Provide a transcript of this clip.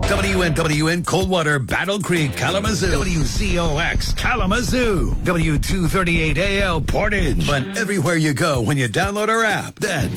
WNWN Coldwater, Battle Creek, Kalamazoo. WCOX, Kalamazoo. W238AL, Portage. But everywhere you go when you download our app, then